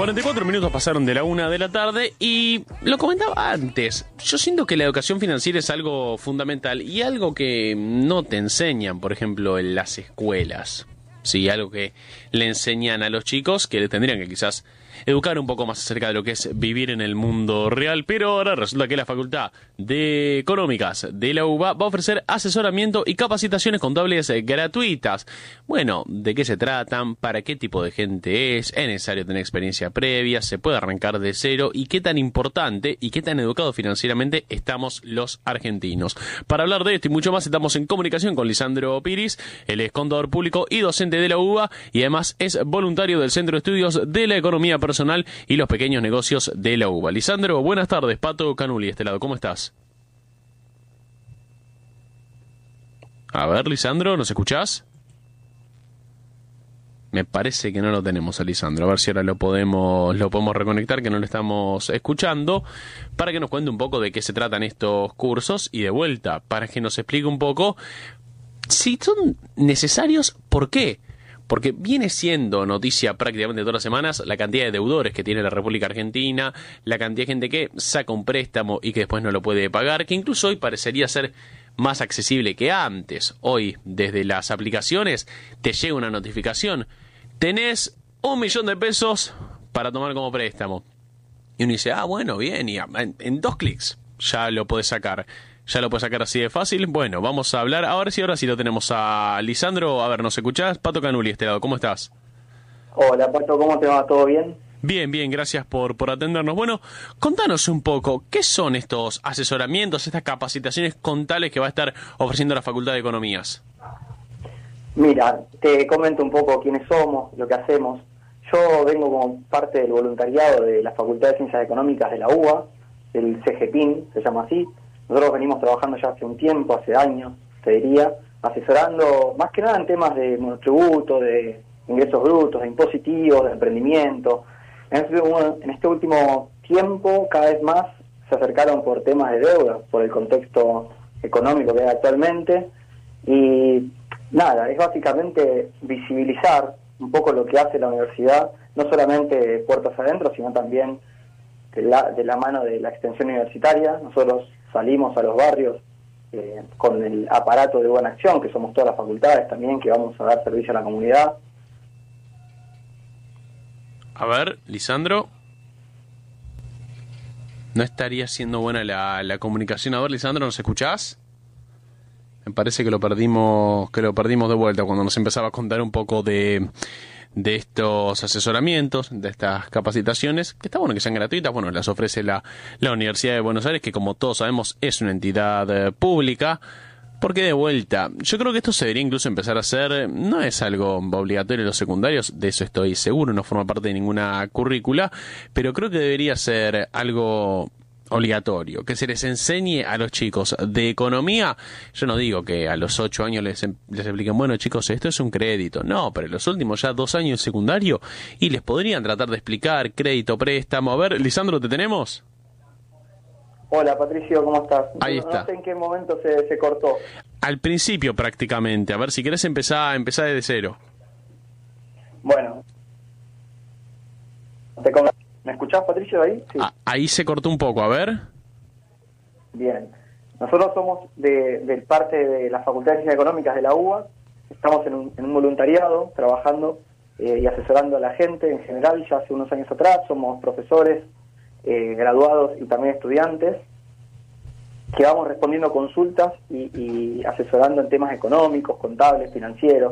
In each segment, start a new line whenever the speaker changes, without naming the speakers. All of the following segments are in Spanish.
44 minutos pasaron de la 1 de la tarde y lo comentaba antes. Yo siento que la educación financiera es algo fundamental y algo que no te enseñan, por ejemplo, en las escuelas. Sí, algo que le enseñan a los chicos que le tendrían que quizás educar un poco más acerca de lo que es vivir en el mundo real, pero ahora resulta que la Facultad de Económicas de la UBA va a ofrecer asesoramiento y capacitaciones contables gratuitas. Bueno, ¿de qué se tratan? ¿Para qué tipo de gente es? ¿Es necesario tener experiencia previa? ¿Se puede arrancar de cero? ¿Y qué tan importante y qué tan educados financieramente estamos los argentinos? Para hablar de esto y mucho más estamos en comunicación con Lisandro Piris, él es contador público y docente de la UBA y además es voluntario del Centro de Estudios de la Economía Personal y los Pequeños Negocios de la UBA. Lisandro, buenas tardes. Pato Canuli, de este lado. ¿Cómo estás? A ver, Lisandro, ¿nos escuchás? Me parece que no lo tenemos a Lisandro. A ver si ahora lo podemos reconectar, que no lo estamos escuchando, para que nos cuente un poco de qué se tratan estos cursos y de vuelta, para que nos explique un poco si son necesarios, ¿por qué? Porque viene siendo noticia prácticamente todas las semanas la cantidad de deudores que tiene la República Argentina, la cantidad de gente que saca un préstamo y que después no lo puede pagar, que incluso hoy parecería ser más accesible que antes. Hoy, desde las aplicaciones, te llega una notificación. Tenés 1 millón de pesos para tomar como préstamo. Y uno dice, bueno, bien, y en 2 clics ya lo podés sacar. Ya lo puedes sacar así de fácil. Bueno, vamos a hablar. Ahora sí lo tenemos a Lisandro. A ver, ¿nos escuchás? Pato Canuli, de este lado. ¿Cómo estás?
Hola, Pato, ¿cómo te va? ¿Todo bien?
Bien, bien, gracias por atendernos. Bueno, contanos un poco, ¿qué son estos asesoramientos, estas capacitaciones contables que va a estar ofreciendo la Facultad de Economías?
Mira, te comento un poco quiénes somos, lo que hacemos. Yo vengo como parte del voluntariado de la Facultad de Ciencias Económicas de la UBA, el CGPIN, se llama así. Nosotros venimos trabajando ya hace un tiempo, hace años, te diría, asesorando más que nada en temas de monotributo, de ingresos brutos, de impositivos, de emprendimiento. En este último tiempo, cada vez más se acercaron por temas de deuda, por el contexto económico que hay actualmente. Y nada, es básicamente visibilizar un poco lo que hace la universidad, no solamente puertas adentro, sino también de la mano de la extensión universitaria. Nosotros salimos a los barrios con el aparato de Buena Acción, que somos todas las facultades también, que vamos a dar servicio a la comunidad.
A ver, Lisandro. No estaría siendo buena la comunicación. A ver, Lisandro, ¿nos escuchás? Me parece que lo perdimos de vuelta cuando nos empezaba a contar un poco de estos asesoramientos, de estas capacitaciones, que está bueno que sean gratuitas. Bueno, las ofrece la Universidad de Buenos Aires, que como todos sabemos es una entidad pública. Porque de vuelta, yo creo que esto se debería incluso empezar a hacer, no es algo obligatorio en los secundarios, de eso estoy seguro, no forma parte de ninguna currícula, pero creo que debería ser algo obligatorio, que se les enseñe a los chicos de economía. Yo no digo que a los 8 años les expliquen, bueno chicos, esto es un crédito, no, pero en los últimos ya 2 años de secundario y les podrían tratar de explicar crédito, préstamo. A ver, Lisandro, ¿te tenemos?
Hola Patricio, ¿cómo estás?
Ahí está.
No sé en qué momento se cortó.
Al principio prácticamente, a ver si querés empezar desde cero.
Bueno, ¿me escuchás, Patricio, ahí? Sí.
Ahí se cortó un poco, a ver.
Bien. Nosotros somos de parte de la Facultad de Ciencias Económicas de la UBA. Estamos en un voluntariado, trabajando y asesorando a la gente en general. Ya hace unos años atrás somos profesores, graduados y también estudiantes, que vamos respondiendo consultas y asesorando en temas económicos, contables, financieros.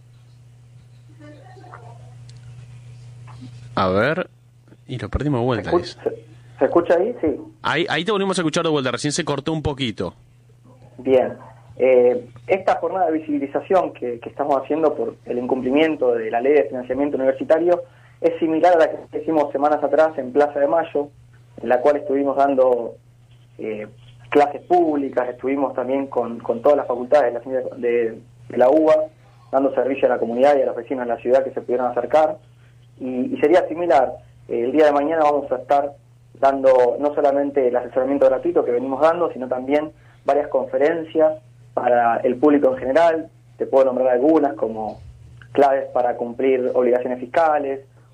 A ver, y lo perdimos de vuelta.
¿Se escucha ahí? Sí.
Ahí te volvimos a escuchar de vuelta, recién se cortó un poquito.
Bien. Esta jornada de visibilización que estamos haciendo por el incumplimiento de la Ley de Financiamiento Universitario es similar a la que hicimos semanas atrás en Plaza de Mayo, en la cual estuvimos dando clases públicas, estuvimos también con todas las facultades de la UBA, dando servicio a la comunidad y a los vecinos de la ciudad que se pudieran acercar. Y sería similar. El día de mañana vamos a estar dando no solamente el asesoramiento gratuito que venimos dando, sino también varias conferencias para el público en general. Te puedo nombrar algunas como claves para cumplir obligaciones fiscales,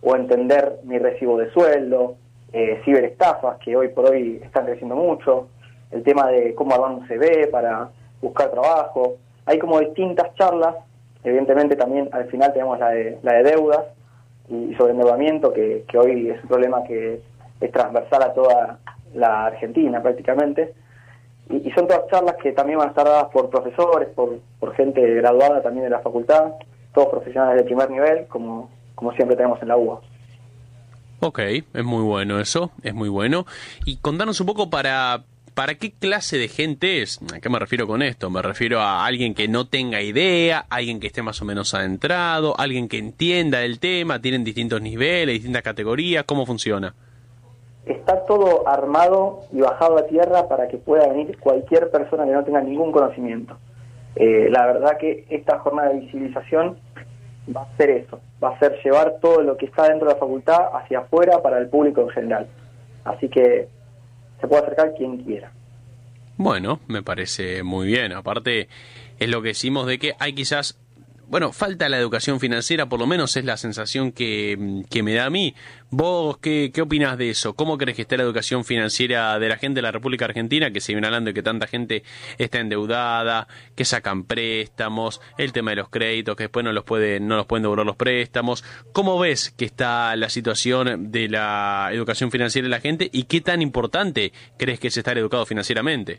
o entender mi recibo de sueldo, ciberestafas que hoy por hoy están creciendo mucho, el tema de cómo armar un CV para buscar trabajo. Hay como distintas charlas, evidentemente también al final tenemos la de deudas y sobreendeudamiento, que hoy es un problema que es transversal a toda la Argentina prácticamente, y son todas charlas que también van a estar dadas por profesores, por gente graduada también de la facultad, todos profesionales de primer nivel, como siempre tenemos en la UBA.
Ok, es muy bueno eso, es muy bueno. Y contanos un poco ¿para qué clase de gente es? ¿A qué me refiero con esto? Me refiero a alguien que no tenga idea, alguien que esté más o menos adentrado, alguien que entienda el tema, tienen distintos niveles, distintas categorías, ¿cómo funciona?
Está todo armado y bajado a tierra para que pueda venir cualquier persona que no tenga ningún conocimiento. La verdad que esta jornada de visibilización va a ser eso, va a ser llevar todo lo que está dentro de la facultad hacia afuera para el público en general. Así que se puede acercar quien quiera.
Bueno, me parece muy bien. Aparte, es lo que decimos de que hay quizás, falta la educación financiera, por lo menos es la sensación que me da a mí. ¿Vos qué opinás de eso? ¿Cómo crees que está la educación financiera de la gente de la República Argentina, que se viene hablando de que tanta gente está endeudada, que sacan préstamos, el tema de los créditos, que después no los pueden devolver los préstamos? ¿Cómo ves que está la situación de la educación financiera de la gente y qué tan importante crees que es estar educado financieramente?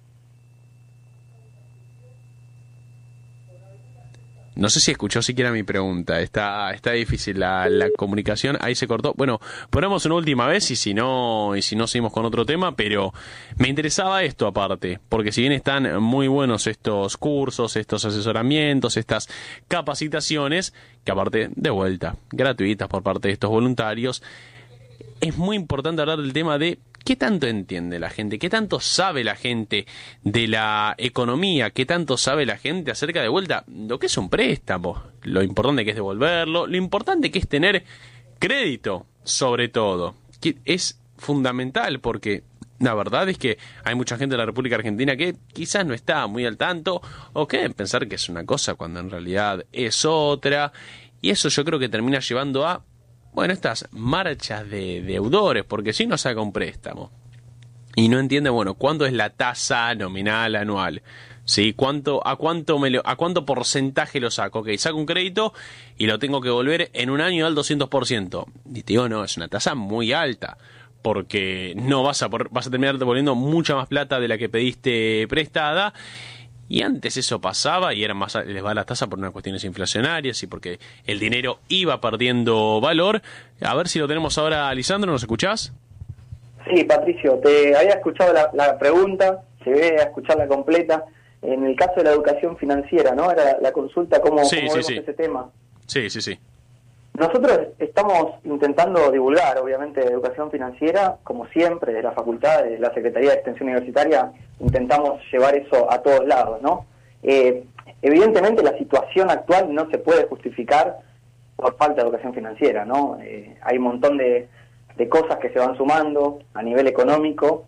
No sé si escuchó siquiera mi pregunta. Está difícil la comunicación. Ahí se cortó. Bueno, ponemos una última vez y si no seguimos con otro tema, pero me interesaba esto aparte, porque si bien están muy buenos estos cursos, estos asesoramientos, estas capacitaciones, que aparte, de vuelta, gratuitas por parte de estos voluntarios, es muy importante hablar del tema de ¿qué tanto entiende la gente? ¿Qué tanto sabe la gente de la economía? ¿Qué tanto sabe la gente acerca de vuelta lo que es un préstamo? Lo importante que es devolverlo, lo importante que es tener crédito, sobre todo, que es fundamental porque la verdad es que hay mucha gente de la República Argentina que quizás no está muy al tanto o que deben pensar que es una cosa cuando en realidad es otra, y eso yo creo que termina llevando a estas marchas de deudores, porque si uno saca un préstamo y no entiende, cuánto es la tasa nominal anual, ¿sí? ¿A cuánto porcentaje lo saco? Ok, saco un crédito y lo tengo que devolver en un año al 200%. Y te digo, no, es una tasa muy alta, porque no vas a terminar devolviendo mucha más plata de la que pediste prestada. Y antes eso pasaba y eran más elevada la tasa por unas cuestiones inflacionarias y porque el dinero iba perdiendo valor. A ver si lo tenemos ahora, Lisandro, ¿nos escuchás?
Sí, Patricio, te había escuchado la pregunta, llegué a escucharla completa. En el caso de la educación financiera, ¿no? Era la consulta, ¿cómo vemos ese tema?
Sí.
Nosotros estamos intentando divulgar, obviamente, educación financiera, como siempre, de la facultad, de la Secretaría de Extensión Universitaria, intentamos llevar eso a todos lados, ¿no? Evidentemente la situación actual no se puede justificar por falta de educación financiera, ¿no? Hay un montón de cosas que se van sumando a nivel económico,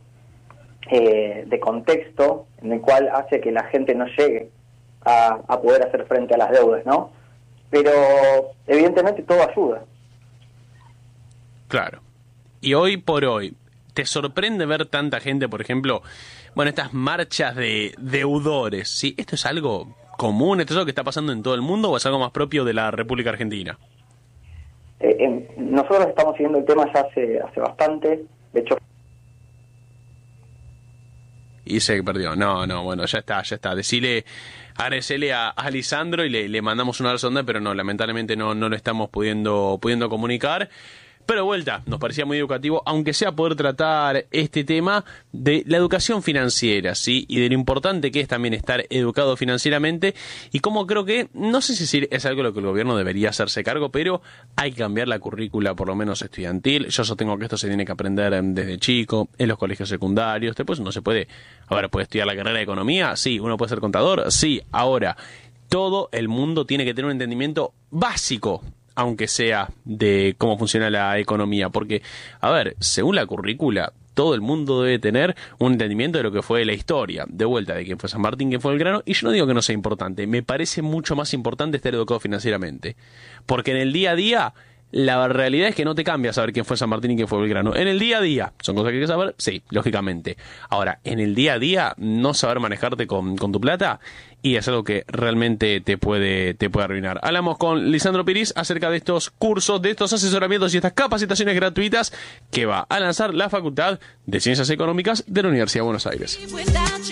de contexto, en el cual hace que la gente no llegue a poder hacer frente a las deudas, ¿no? Pero evidentemente todo ayuda.
Claro. Y hoy por hoy, ¿te sorprende ver tanta gente, por ejemplo, estas marchas de deudores? ¿Sí? ¿Esto es algo común? ¿Esto es algo que está pasando en todo el mundo o es algo más propio de la República Argentina?
Nosotros estamos siguiendo el tema ya hace bastante. De hecho...
Y se perdió. No, ya está. Agradecele a Lisandro y le mandamos una sonda, pero no, lamentablemente no lo estamos pudiendo comunicar. Pero de vuelta, nos parecía muy educativo, aunque sea poder tratar este tema de la educación financiera, ¿sí? Y de lo importante que es también estar educado financieramente y cómo creo que, no sé si es algo de lo que el gobierno debería hacerse cargo, pero hay que cambiar la currícula, por lo menos estudiantil. Yo sostengo que esto se tiene que aprender desde chico, en los colegios secundarios. Después uno puede estudiar la carrera de economía, sí, uno puede ser contador, sí. Ahora, todo el mundo tiene que tener un entendimiento básico, aunque sea de cómo funciona la economía, porque, según la currícula, todo el mundo debe tener un entendimiento de lo que fue la historia, de vuelta, de quién fue San Martín, quién fue Belgrano, y yo no digo que no sea importante, me parece mucho más importante estar educado financieramente, porque en el día a día la realidad es que no te cambia saber quién fue San Martín y quién fue Belgrano. En el día a día, ¿son cosas que hay que saber? Sí, lógicamente. Ahora, en el día a día, no saber manejarte con tu plata, y es algo que realmente te puede arruinar. Hablamos con Lisandro Piris acerca de estos cursos, de estos asesoramientos y estas capacitaciones gratuitas que va a lanzar la Facultad de Ciencias Económicas de la Universidad de Buenos Aires.